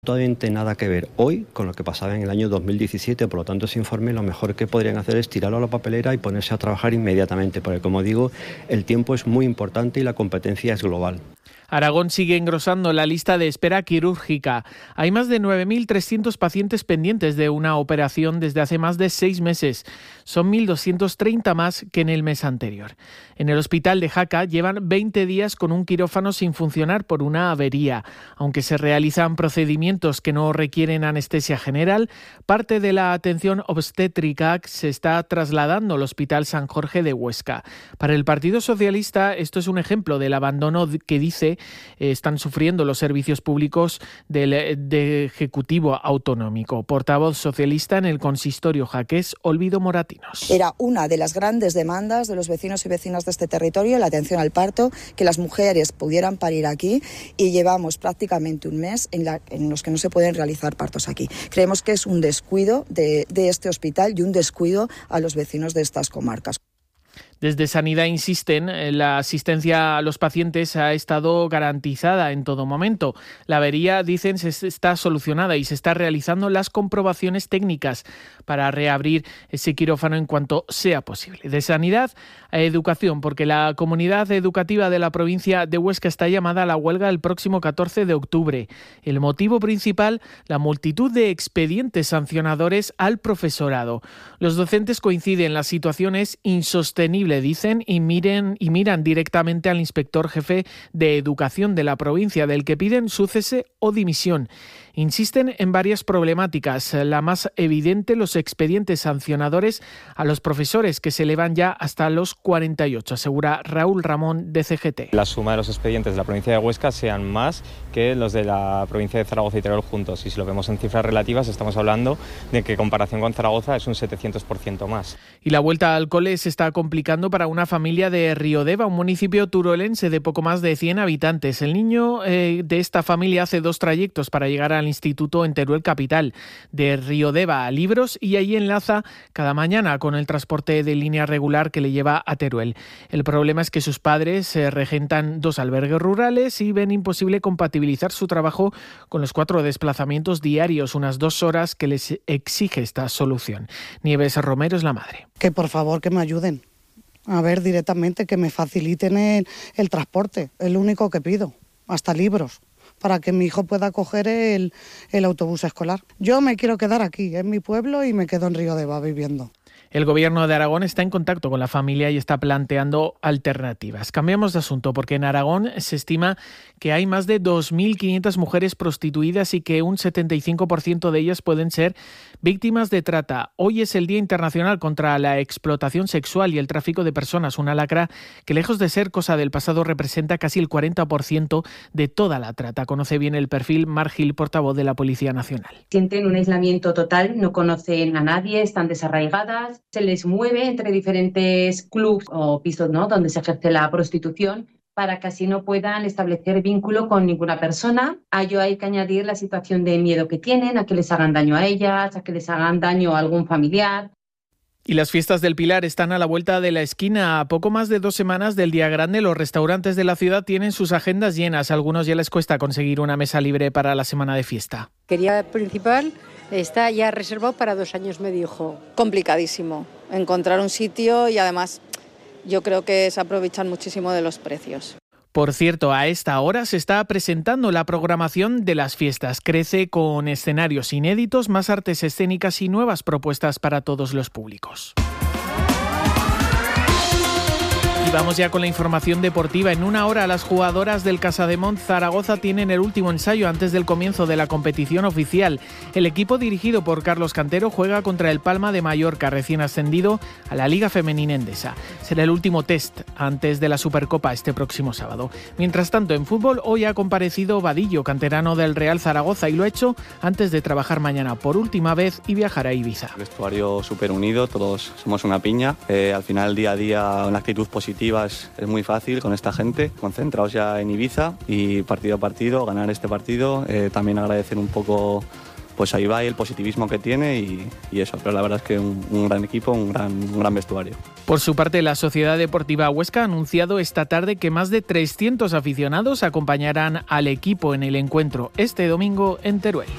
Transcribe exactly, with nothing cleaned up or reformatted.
Absolutamente nada que ver hoy con lo que pasaba en el año dos mil diecisiete, por lo tanto ese informe lo mejor que podrían hacer es tirarlo a la papelera y ponerse a trabajar inmediatamente, porque como digo, el tiempo es muy importante y la competencia es global. Aragón sigue engrosando la lista de espera quirúrgica. Hay más de nueve mil trescientos pacientes pendientes de una operación desde hace más de seis meses. Son mil doscientos treinta más que en el mes anterior. En el hospital de Jaca llevan veinte días con un quirófano sin funcionar por una avería. Aunque se realizan procedimientos que no requieren anestesia general, parte de la atención obstétrica se está trasladando al Hospital San Jorge de Huesca. Para el Partido Socialista, esto es un ejemplo del abandono que dice están sufriendo los servicios públicos del de Ejecutivo Autonómico. Portavoz socialista en el consistorio jaqués, Olvido Moratinos. Era una de las grandes demandas de los vecinos y vecinas de este territorio, la atención al parto, que las mujeres pudieran parir aquí, y llevamos prácticamente un mes en, la, en los que no se pueden realizar partos aquí. Creemos que es un descuido de, de este hospital y un descuido a los vecinos de estas comarcas. Desde Sanidad insisten, la asistencia a los pacientes ha estado garantizada en todo momento. La avería, dicen, se está solucionada y se están realizando las comprobaciones técnicas para reabrir ese quirófano en cuanto sea posible. De Sanidad a Educación, porque la comunidad educativa de la provincia de Huesca está llamada a la huelga el próximo catorce de octubre. El motivo principal, la multitud de expedientes sancionadores al profesorado. Los docentes coinciden, la situación es insostenible, dicen, y miren y miran directamente al inspector jefe de Educación de la provincia, del que piden su cese o dimisión. Insisten en varias problemáticas. La más evidente, los expedientes sancionadores a los profesores, que se elevan ya hasta los cuarenta y ocho, asegura Raúl Ramón de C G T. La suma de los expedientes de la provincia de Huesca sean más que los de la provincia de Zaragoza y Teruel juntos. Y si lo vemos en cifras relativas, estamos hablando de que en comparación con Zaragoza es un setecientos por ciento más. Y la vuelta al cole se está complicando para una familia de Riodeva, un municipio turolense de poco más de cien habitantes. El niño eh, de esta familia hace dos trayectos para llegar a al instituto en Teruel capital, de Riodeva a Libros, y ahí enlaza cada mañana con el transporte de línea regular que le lleva a Teruel. El problema es que sus padres eh, regentan dos albergues rurales y ven imposible compatibilizar su trabajo con los cuatro desplazamientos diarios, unas dos horas que les exige esta solución. Nieves Romero es la madre. Que por favor que me ayuden. A ver, directamente que me faciliten el, el transporte, es lo único que pido, hasta Libros, para que mi hijo pueda coger el, el autobús escolar. Yo me quiero quedar aquí, en mi pueblo, y me quedo en Riodeva viviendo. El Gobierno de Aragón está en contacto con la familia y está planteando alternativas. Cambiamos de asunto, porque en Aragón se estima que hay más de dos mil quinientas mujeres prostituidas y que un setenta y cinco por ciento de ellas pueden ser víctimas de trata. Hoy es el Día Internacional contra la Explotación Sexual y el Tráfico de Personas, una lacra que, lejos de ser cosa del pasado, representa casi el cuarenta por ciento de toda la trata. Conoce bien el perfil Mar Gil, portavoz de la Policía Nacional. Sienten un aislamiento total, no conocen a nadie, están desarraigadas. Se les mueve entre diferentes clubs o pisos, ¿no?, donde se ejerce la prostitución, para que así no puedan establecer vínculo con ninguna persona. A ello hay que añadir la situación de miedo que tienen, a que les hagan daño a ellas, a que les hagan daño a algún familiar. Y las fiestas del Pilar están a la vuelta de la esquina. A poco más de dos semanas del Día Grande, los restaurantes de la ciudad tienen sus agendas llenas. A algunos ya les cuesta conseguir una mesa libre para la semana de fiesta. Quería principal está ya reservado para dos años, me dijo. Complicadísimo encontrar un sitio, y además yo creo que se aprovechan muchísimo de los precios. Por cierto, a esta hora se está presentando la programación de las fiestas. Crece con escenarios inéditos, más artes escénicas y nuevas propuestas para todos los públicos. Y vamos ya con la información deportiva. En una hora, las jugadoras del Casademont Zaragoza tienen el último ensayo antes del comienzo de la competición oficial. El equipo dirigido por Carlos Cantero juega contra el Palma de Mallorca, recién ascendido a la Liga Femenina Endesa. Será el último test antes de la Supercopa este próximo sábado. Mientras tanto, en fútbol, hoy ha comparecido Vadillo, canterano del Real Zaragoza, y lo ha hecho antes de trabajar mañana por última vez y viajar a Ibiza. Vestuario súper unido, todos somos una piña. Eh, al final, día a día, una actitud positiva Es, es muy fácil con esta gente, concentrados ya en Ibiza y partido a partido, ganar este partido, eh, también agradecer un poco pues a Ibai el positivismo que tiene y, y eso, pero la verdad es que un, un gran equipo, un gran, un gran vestuario. Por su parte, la Sociedad Deportiva Huesca ha anunciado esta tarde que más de trescientos aficionados acompañarán al equipo en el encuentro este domingo en Teruel.